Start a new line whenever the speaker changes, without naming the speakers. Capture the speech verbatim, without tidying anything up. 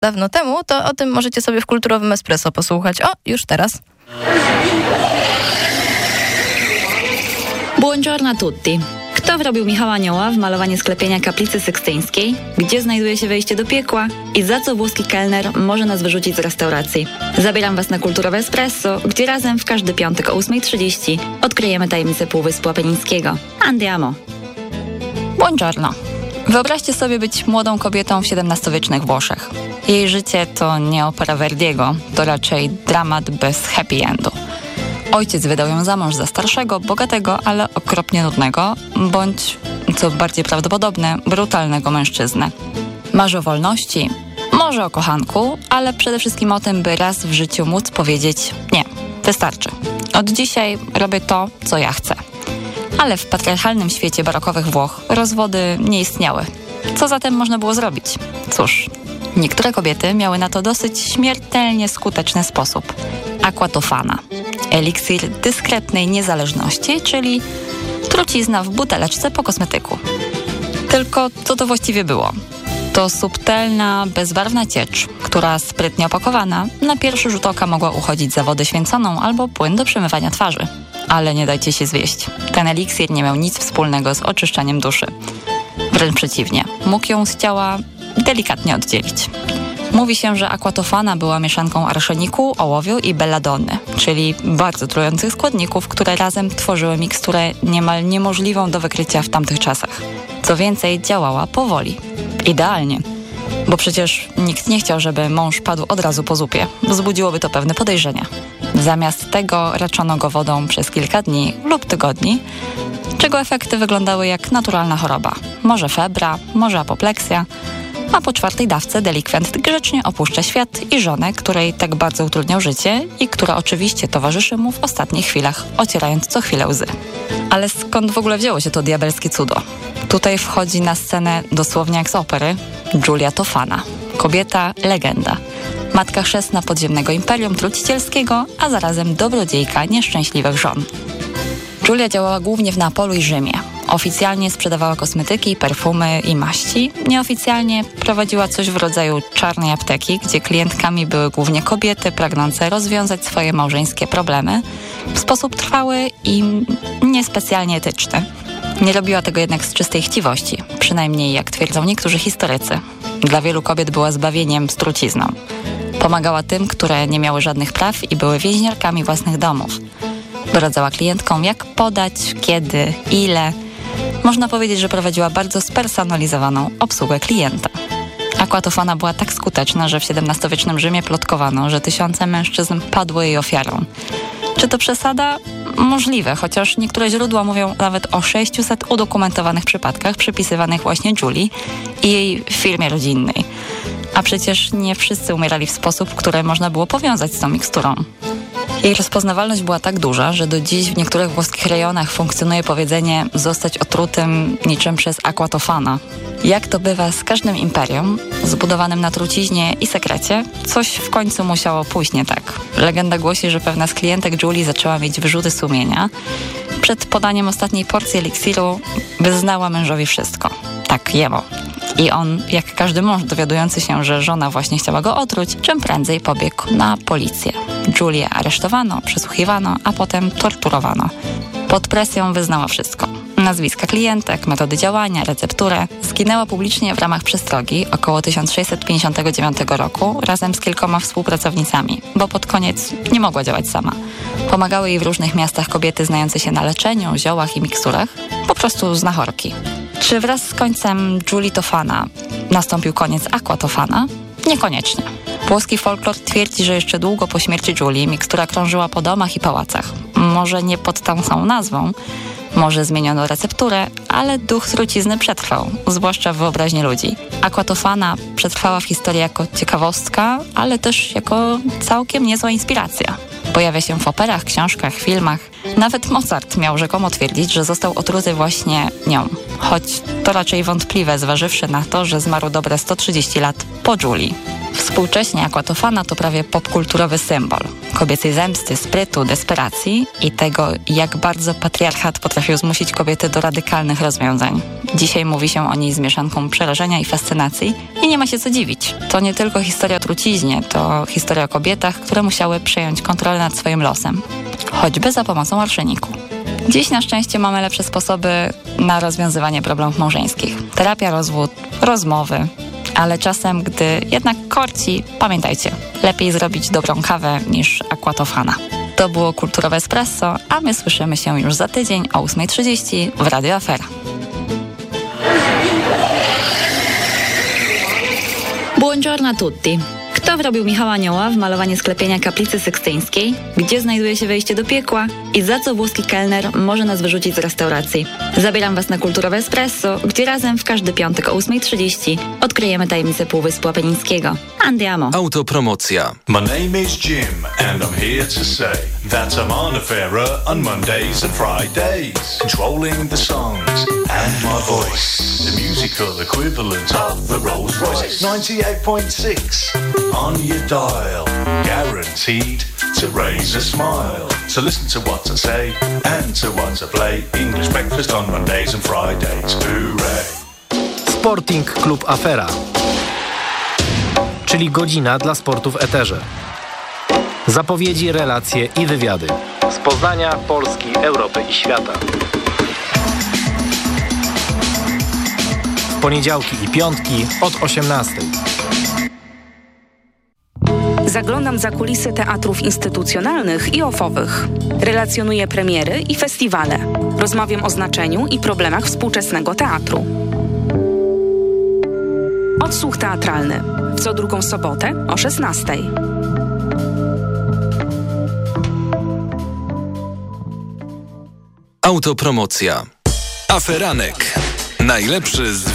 dawno temu, to o tym możecie sobie w Kulturowym Espresso posłuchać. O, już teraz.
Buongiorno a tutti. Kto wrobił Michała Anioła w malowanie sklepienia kaplicy sykstyńskiej? Gdzie znajduje się wejście do piekła? I za co włoski kelner może nas wyrzucić z restauracji? Zabieram Was na Kulturowe Espresso, gdzie razem w każdy piątek o ósma trzydzieści odkryjemy tajemnicę Półwyspu Apenińskiego. Andiamo!
Buongiorno. Wyobraźcie sobie być młodą kobietą w siedemnastowiecznych Włoszech. Jej życie to nie opera Verdiego, to raczej dramat bez happy endu. Ojciec wydał ją za mąż za starszego, bogatego, ale okropnie nudnego, bądź, co bardziej prawdopodobne, brutalnego mężczyznę. Marzy o wolności, może o kochanku, ale przede wszystkim o tym, by raz w życiu móc powiedzieć: nie, wystarczy. Od dzisiaj robię to, co ja chcę. Ale w patriarchalnym świecie barokowych Włoch rozwody nie istniały. Co zatem można było zrobić? Cóż, niektóre kobiety miały na to dosyć śmiertelnie skuteczny sposób. Aquatofana. Eliksir dyskretnej niezależności, czyli trucizna w buteleczce po kosmetyku. Tylko co to właściwie było? To subtelna, bezbarwna ciecz, która sprytnie opakowana na pierwszy rzut oka mogła uchodzić za wodę święconą albo płyn do przemywania twarzy. Ale nie dajcie się zwieść. Ten eliksir nie miał nic wspólnego z oczyszczaniem duszy. Wręcz przeciwnie, mógł ją z ciała delikatnie oddzielić. Mówi się, że aquatofana była mieszanką arszeniku, ołowiu i belladonny, czyli bardzo trujących składników, które razem tworzyły miksturę niemal niemożliwą do wykrycia w tamtych czasach. Co więcej, działała powoli. Idealnie. Bo przecież nikt nie chciał, żeby mąż padł od razu po zupie. Wzbudziłoby to pewne podejrzenia. Zamiast tego raczono go wodą przez kilka dni lub tygodni, czego efekty wyglądały jak naturalna choroba. Może febra, może apopleksja, a po czwartej dawce delikwent grzecznie opuszcza świat i żonę, której tak bardzo utrudniał życie i która oczywiście towarzyszy mu w ostatnich chwilach, ocierając co chwilę łzy. Ale skąd w ogóle wzięło się to diabelskie cudo? Tutaj wchodzi na scenę dosłownie jak z opery Giulia Tofana. Kobieta legenda. Matka chrzestna podziemnego imperium trucicielskiego, a zarazem dobrodziejka nieszczęśliwych żon. Giulia działała głównie w Neapolu i Rzymie. Oficjalnie sprzedawała kosmetyki, perfumy i maści. Nieoficjalnie prowadziła coś w rodzaju czarnej apteki, gdzie klientkami były głównie kobiety pragnące rozwiązać swoje małżeńskie problemy w sposób trwały i niespecjalnie etyczny. Nie robiła tego jednak z czystej chciwości, przynajmniej jak twierdzą niektórzy historycy. Dla wielu kobiet była zbawieniem z trucizną. Pomagała tym, które nie miały żadnych praw i były więźniarkami własnych domów. Doradzała klientkom, jak podać, kiedy, ile. Można powiedzieć, że prowadziła bardzo spersonalizowaną obsługę klienta. Aquatofana była tak skuteczna, że w siedemnastowiecznym Rzymie plotkowano, że tysiące mężczyzn padło jej ofiarą. Czy to przesada? Możliwe, chociaż niektóre źródła mówią nawet o sześciuset udokumentowanych przypadkach przypisywanych właśnie Giulii i jej firmie rodzinnej. A przecież nie wszyscy umierali w sposób, który można było powiązać z tą miksturą. Jej rozpoznawalność była tak duża, że do dziś w niektórych włoskich rejonach funkcjonuje powiedzenie zostać otrutym niczym przez aquatofana. Jak to bywa z każdym imperium, zbudowanym na truciźnie i sekrecie, coś w końcu musiało pójść nie tak. Legenda głosi, że pewna z klientek Giulii zaczęła mieć wyrzuty sumienia. Przed podaniem ostatniej porcji eliksiru wyznała mężowi wszystko. Tak, jemu. I on, jak każdy mąż dowiadujący się, że żona właśnie chciała go otruć, czym prędzej pobiegł na policję. Giulię aresztowano, przesłuchiwano, a potem torturowano. Pod presją wyznała wszystko. Nazwiska klientek, metody działania, recepturę. Zginęła publicznie w ramach przestrogi około tysiąc sześćset pięćdziesiątego dziewiątego roku razem z kilkoma współpracownicami, bo pod koniec nie mogła działać sama. Pomagały jej w różnych miastach kobiety znające się na leczeniu, ziołach i miksturach, po prostu znachorki. Czy wraz z końcem Giulii Tofana nastąpił koniec Aquatofana? Niekoniecznie. Włoski folklor twierdzi, że jeszcze długo po śmierci Giulii mikstura krążyła po domach i pałacach. Może nie pod tą samą nazwą, może zmieniono recepturę, ale duch trucizny przetrwał, zwłaszcza w wyobraźni ludzi. Aquatofana przetrwała w historii jako ciekawostka, ale też jako całkiem niezła inspiracja. Pojawia się w operach, książkach, filmach. Nawet Mozart miał rzekomo twierdzić, że został otruty właśnie nią. choć to raczej wątpliwe, zważywszy na to, że zmarł dobre sto trzydzieści lat po Julii. Współcześnie Aquatofana to prawie popkulturowy symbol kobiecej zemsty, sprytu, desperacji i tego, jak bardzo patriarchat potrafił zmusić kobiety do radykalnych rozwiązań. Dzisiaj mówi się o niej z mieszanką przerażenia i fascynacji i nie ma się co dziwić. To nie tylko historia o truciźnie, to historia o kobietach, które musiały przejąć kontrolę nad swoim losem, choćby za pomocą arszeniku. Dziś na szczęście mamy lepsze sposoby na rozwiązywanie problemów małżeńskich. Terapia, rozwód, rozmowy. Ale czasem, gdy jednak korci, pamiętajcie, lepiej zrobić dobrą kawę niż Aquatofana. To było Kulturowe Espresso, a my słyszymy się już za tydzień o ósma trzydzieści w Radio Afera.
Buongiorno a tutti. Kto wrobił Michała Anioła w malowanie sklepienia kaplicy sykstyńskiej? Gdzie znajduje się wejście do piekła? I za co włoski kelner może nas wyrzucić z restauracji? Zabieram Was na Kulturowe Espresso, gdzie razem w każdy piątek o ósma trzydzieści odkryjemy tajemnicę Półwyspu Apenińskiego. Andiamo!
Autopromocja.
My name is Jim and I'm here to say that I'm on a fairer on Mondays and Fridays, controlling the songs and my voice, the musical equivalent of the Rolls Royce. ninety-eight point six on your dial, guaranteed to raise a smile. So listen to what I say and to what I play. English breakfast on Mondays and Fridays. Hooray!
Sporting Klub Afera, czyli godzina dla sportu w eterze. Zapowiedzi, relacje i wywiady z Poznania, Polski, Europy i świata. W poniedziałki i piątki od osiemnastej.
Zaglądam za kulisy teatrów instytucjonalnych i ofowych. Relacjonuję premiery i festiwale. Rozmawiam o znaczeniu i problemach współczesnego teatru. Odsłuch teatralny. W co drugą sobotę o szesnastej.
Autopromocja. Aferanek. Najlepszy z